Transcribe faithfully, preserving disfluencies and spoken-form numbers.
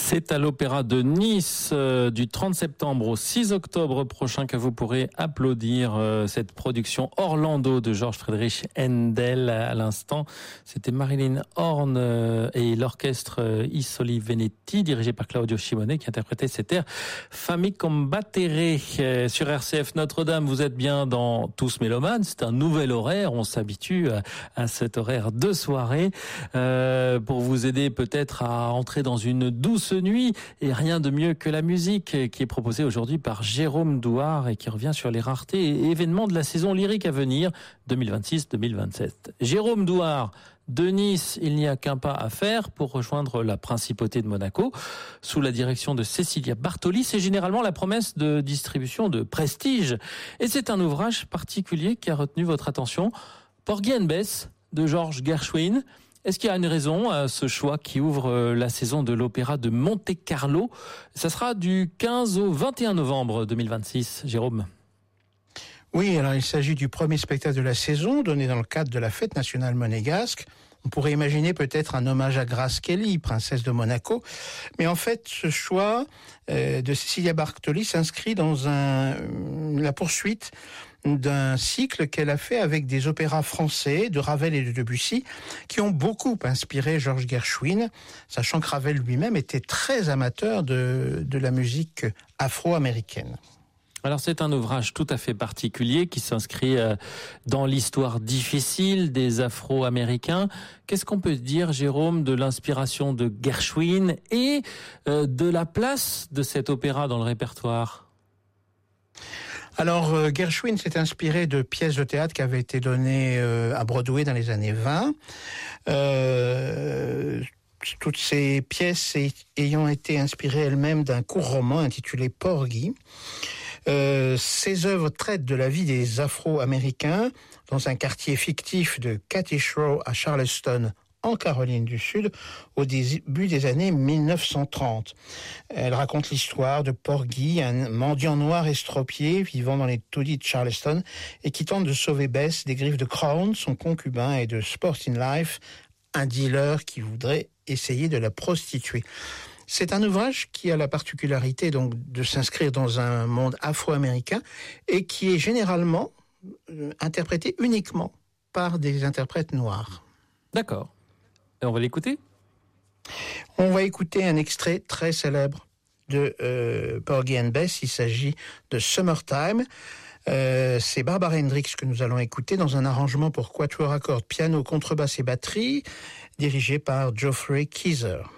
C'est à l'Opéra de Nice euh, du trente septembre au six octobre prochain que vous pourrez applaudir euh, cette production Orlando de Georg Friedrich Händel. À l'instant, c'était Marilyn Horn euh, et l'orchestre euh, I Soli Veneti dirigé par Claudio Simone qui interprétait cet air Fammi combattere euh, sur R C F Notre-Dame. Vous êtes bien dans Tous Mélomanes, c'est un nouvel horaire, on s'habitue à, à cet horaire de soirée euh, pour vous aider peut-être à entrer dans une douce nuit, et rien de mieux que la musique qui est proposée aujourd'hui par Jérôme Douard et qui revient sur les raretés et événements de la saison lyrique à venir deux mille vingt-six deux mille vingt-sept. Jérôme Douard, de Nice, il n'y a qu'un pas à faire pour rejoindre la principauté de Monaco sous la direction de Cecilia Bartoli. C'est généralement la promesse de distribution de prestige et c'est un ouvrage particulier qui a retenu votre attention, Porgy and Bess de George Gershwin. Est-ce qu'il y a une raison à ce choix qui ouvre la saison de l'opéra de Monte-Carlo? Ça sera du quinze au vingt et un novembre deux mille vingt-six, Jérôme. Oui, alors il s'agit du premier spectacle de la saison, donné dans le cadre de la fête nationale monégasque. On pourrait imaginer peut-être un hommage à Grace Kelly, princesse de Monaco. Mais en fait, ce choix euh, de Cecilia Bartoli s'inscrit dans un, la poursuite d'un cycle qu'elle a fait avec des opéras français de Ravel et de Debussy qui ont beaucoup inspiré George Gershwin, sachant que Ravel lui-même était très amateur de, de la musique afro-américaine. Alors c'est un ouvrage tout à fait particulier qui s'inscrit dans l'histoire difficile des Afro-Américains. Qu'est-ce qu'on peut dire, Jérôme, de l'inspiration de Gershwin et de la place de cet opéra dans le répertoire ? Alors, euh, Gershwin s'est inspiré de pièces de théâtre qui avaient été données euh, à Broadway dans les années vingt. Euh, toutes ces pièces ayant été inspirées elles-mêmes d'un court roman intitulé Porgy. Euh, ces œuvres traitent de la vie des Afro-Américains dans un quartier fictif de Katish Row à Charleston, en Caroline du Sud, au début des années mille neuf cent trente. Elle raconte l'histoire de Porgy, un mendiant noir estropié vivant dans les taudis de Charleston et qui tente de sauver Bess des griffes de Crown, son concubin, et de Sporting Life, un dealer qui voudrait essayer de la prostituer. C'est un ouvrage qui a la particularité donc de s'inscrire dans un monde afro-américain et qui est généralement euh, interprété uniquement par des interprètes noirs. D'accord. Et on va l'écouter ? On va écouter un extrait très célèbre de euh, Porgy and Bess. Il s'agit de Summertime. Euh, c'est Barbara Hendricks que nous allons écouter dans un arrangement pour quatuor à cordes, piano, contrebasse et batterie, dirigé par Geoffrey Keyser.